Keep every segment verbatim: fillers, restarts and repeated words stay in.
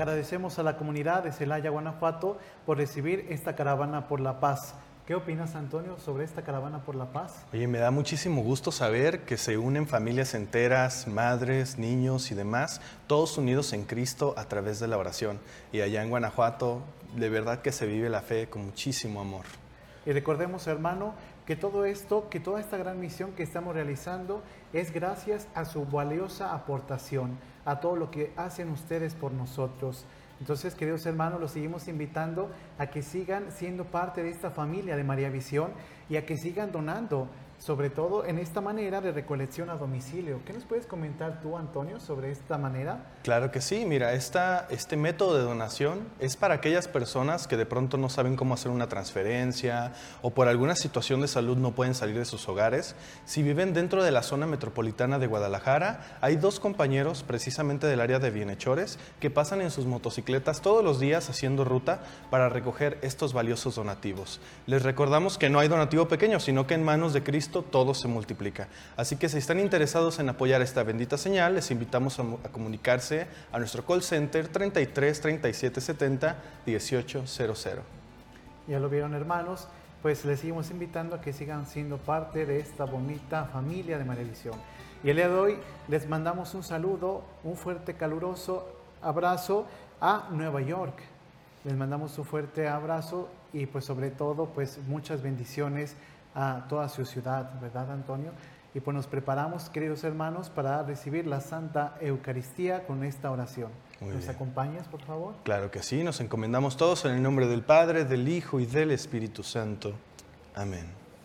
agradecemos a la comunidad de Celaya, Guanajuato, por recibir esta caravana por la paz. ¿Qué opinas, Antonio, sobre esta caravana por la paz? Oye, me da muchísimo gusto saber que se unen familias enteras, madres, niños y demás, todos unidos en Cristo a través de la oración. Y allá en Guanajuato, de verdad que se vive la fe con muchísimo amor. Y recordemos, hermano, que todo esto, que toda esta gran misión que estamos realizando es gracias a su valiosa aportación, a todo lo que hacen ustedes por nosotros. Entonces, queridos hermanos, los seguimos invitando a que sigan siendo parte de esta familia de María Visión y a que sigan donando, sobre todo en esta manera de recolección a domicilio. ¿Qué nos puedes comentar tú, Antonio, sobre esta manera? Claro que sí, mira, esta, este método de donación es para aquellas personas que de pronto no saben cómo hacer una transferencia o por alguna situación de salud no pueden salir de sus hogares. Si viven dentro de la zona metropolitana de Guadalajara, hay dos compañeros precisamente del área de bienhechores que pasan en sus motocicletas todos los días haciendo ruta para recoger estos valiosos donativos. Les recordamos que no hay donativo pequeño, sino que en manos de Cristo todo se multiplica. Así que si están interesados en apoyar esta bendita señal, les invitamos a, a comunicarse a nuestro call center treinta y tres, treinta y siete, setenta, dieciocho cero cero. Ya lo vieron, hermanos, pues les seguimos invitando a que sigan siendo parte de esta bonita familia de María Visión. Y el día de hoy les mandamos un saludo, un fuerte, caluroso abrazo a Nueva York. Les mandamos un fuerte abrazo y pues sobre todo pues muchas bendiciones a toda su ciudad, ¿verdad, Antonio? Y pues nos preparamos, queridos hermanos, para recibir la Santa Eucaristía con esta oración. Muy ¿Nos bien. acompañas, por favor? Claro que sí, nos encomendamos todos en el nombre del Padre, del Hijo y del Espíritu Santo. Amén.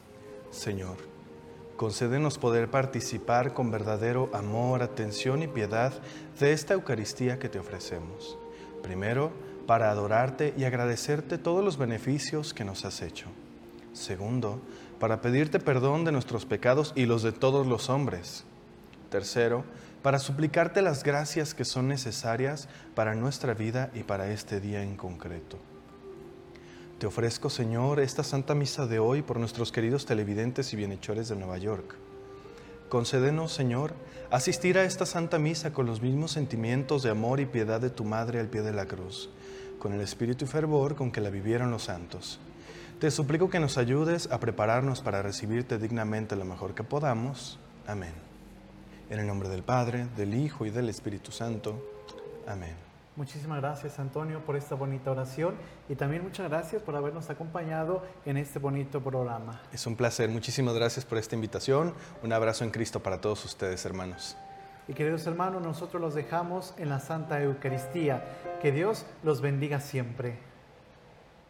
Señor, concédenos poder participar con verdadero amor, atención y piedad de esta Eucaristía que te ofrecemos. Primero, para adorarte y agradecerte todos los beneficios que nos has hecho. Segundo, para pedirte perdón de nuestros pecados y los de todos los hombres. Tercero, para suplicarte las gracias que son necesarias para nuestra vida y para este día en concreto. Te ofrezco, Señor, esta Santa Misa de hoy por nuestros queridos televidentes y bienhechores de Nueva York. Concédenos, Señor, asistir a esta Santa Misa con los mismos sentimientos de amor y piedad de tu Madre al pie de la cruz, con el espíritu y fervor con que la vivieron los santos. Te suplico que nos ayudes a prepararnos para recibirte dignamente lo mejor que podamos. Amén. En el nombre del Padre, del Hijo y del Espíritu Santo. Amén. Muchísimas gracias, Antonio, por esta bonita oración y también muchas gracias por habernos acompañado en este bonito programa. Es un placer. Muchísimas gracias por esta invitación. Un abrazo en Cristo para todos ustedes, hermanos. Y queridos hermanos, nosotros los dejamos en la Santa Eucaristía. Que Dios los bendiga siempre.